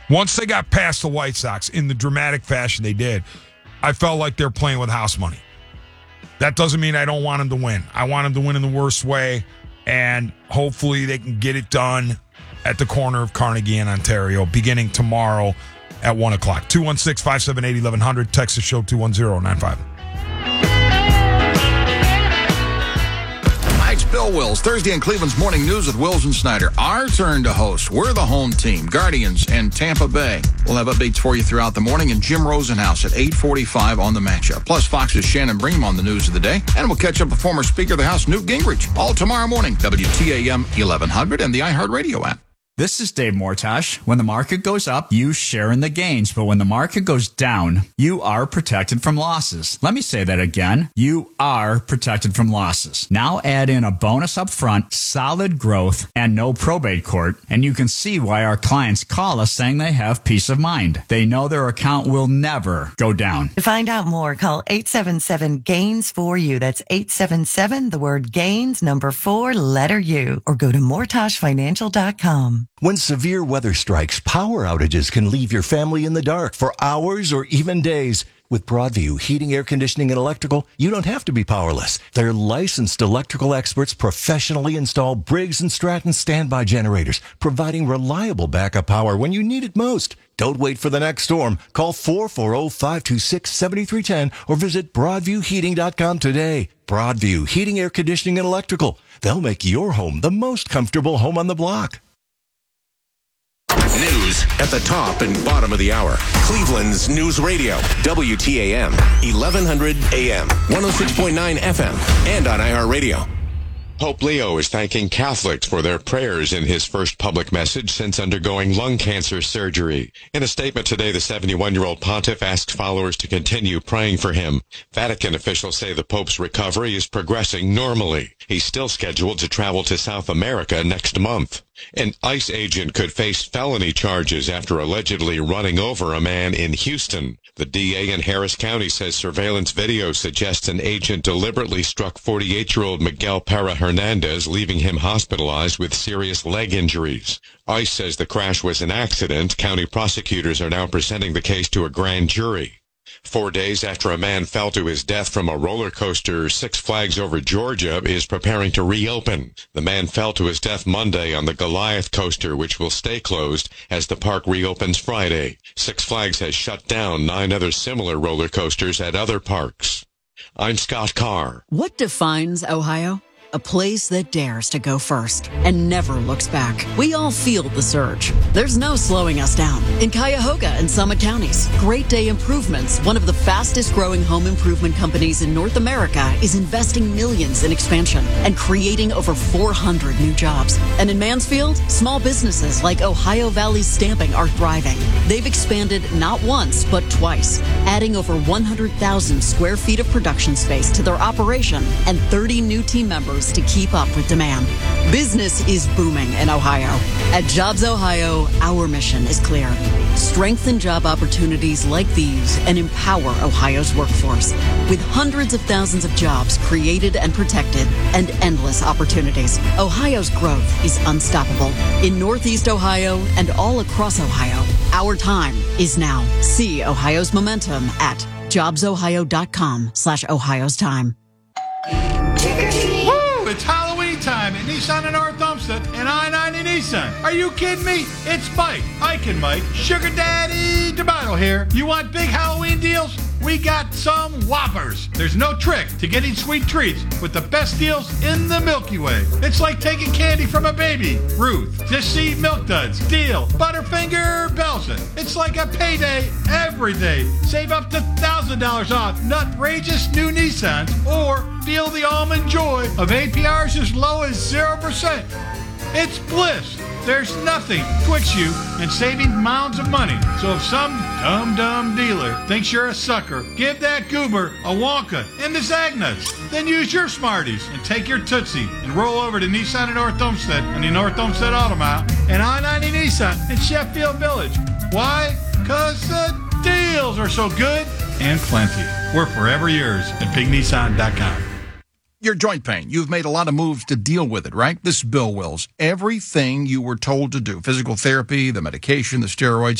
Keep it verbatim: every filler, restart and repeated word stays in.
Once they got past the White Sox in the dramatic fashion they did, I felt like they're playing with house money. That doesn't mean I don't want them to win. I want them to win in the worst way, and hopefully they can get it done at the corner of Carnegie and Ontario beginning tomorrow at one o'clock. two one six, five seven eight, eleven hundred. Text the show two one zero nine five. It's Bill Wills, Thursday in Cleveland's Morning News with Wills and Snyder. Our turn to host. We're the home team, Guardians and Tampa Bay. We'll have updates for you throughout the morning, and Jim Rosenhaus at eight forty-five on the matchup. Plus, Fox's Shannon Bream on the news of the day. And we'll catch up with former Speaker of the House, Newt Gingrich, all tomorrow morning. W T A M eleven hundred and the iHeartRadio app. This is Dave Mortash. When the market goes up, you share in the gains. But when the market goes down, you are protected from losses. Let me say that again. You are protected from losses. Now add in a bonus up front, solid growth, and no probate court, and you can see why our clients call us saying they have peace of mind. They know their account will never go down. To find out more, call eight seven seven, GAINS for you. That's eight seven seven, the word GAINS, number four, letter U, or go to mortash financial dot com. When severe weather strikes, power outages can leave your family in the dark for hours or even days. With Broadview Heating, Air Conditioning, and Electrical, you don't have to be powerless. Their licensed electrical experts professionally install Briggs and Stratton standby generators, providing reliable backup power when you need it most. Don't wait for the next storm. Call four four zero, five two six, seven three one zero or visit broadview heating dot com today. Broadview Heating, Air Conditioning, and Electrical. They'll make your home the most comfortable home on the block. News at the top and bottom of the hour. Cleveland's News Radio, W T A M, eleven hundred A M, one oh six point nine F M, and on iHeartRadio. Pope Leo is thanking Catholics for their prayers in his first public message since undergoing lung cancer surgery. In a statement today, the seventy-one-year-old pontiff asked followers to continue praying for him. Vatican officials say the Pope's recovery is progressing normally. He's still scheduled to travel to South America next month. An ICE agent could face felony charges after allegedly running over a man in Houston. The D A in Harris County says surveillance video suggests an agent deliberately struck forty-eight-year-old Miguel Parra Hernandez, leaving him hospitalized with serious leg injuries. ICE says the crash was an accident. County prosecutors are now presenting the case to a grand jury. Four days after a man fell to his death from a roller coaster, Six Flags Over Georgia is preparing to reopen. The man fell to his death Monday on the Goliath coaster, which will stay closed as the park reopens Friday. Six Flags has shut down nine other similar roller coasters at other parks. I'm Scott Carr. What defines Ohio? A place that dares to go first and never looks back. We all feel the surge. There's no slowing us down. In Cuyahoga and Summit counties, Great Day Improvements, one of the fastest growing home improvement companies in North America, is investing millions in expansion and creating over four hundred new jobs. And in Mansfield, small businesses like Ohio Valley Stamping are thriving. They've expanded not once, but twice, adding over one hundred thousand square feet of production space to their operation and thirty new team members to keep up with demand. Business is booming in Ohio. At Jobs Ohio, our mission is clear. Strengthen job opportunities like these and empower Ohio's workforce with hundreds of thousands of jobs created and protected and endless opportunities. Ohio's growth is unstoppable. In Northeast Ohio and all across Ohio, our time is now. See Ohio's momentum at jobsohio.com slash Ohio's time. It's Halloween time at Nissan in North Olmsted and I ninety Nissan. Are you kidding me? It's Mike, Ike and Mike, Sugar Daddy DeMotto here. You want big Halloween deals? We got some whoppers. There's no trick to getting sweet treats with the best deals in the Milky Way. It's like taking candy from a baby. Ruth, Just See Milk Duds, Deal, Butterfinger, Belson. It's like a payday every day. Save up to one thousand dollars off nutrageous new Nissans or feel the almond joy of A P Rs as low as zero percent. It's bliss. There's nothing twixt you and saving mounds of money. So if some dumb, dumb dealer thinks you're a sucker, give that goober a Wonka and the Zagnuts. Then use your Smarties and take your Tootsie and roll over to Nissan in North Olmsted on the North Olmsted Auto Mile and I ninety Nissan in Sheffield Village. Why? Because the deals are so good and plenty. We're forever yours at big nissan dot com. Your joint pain. You've made a lot of moves to deal with it, right? This is Bill Wills. Everything you were told to do, physical therapy, the medication, the steroids,